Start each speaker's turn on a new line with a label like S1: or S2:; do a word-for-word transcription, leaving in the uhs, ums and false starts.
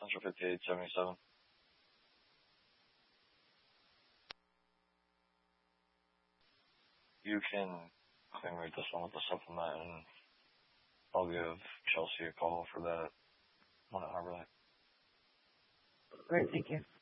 S1: Central fifty-eight seventy-seven. You can claim rate this one with the supplement, and I'll give Chelsea a call for that one at Harbor Light.
S2: Great, thank you.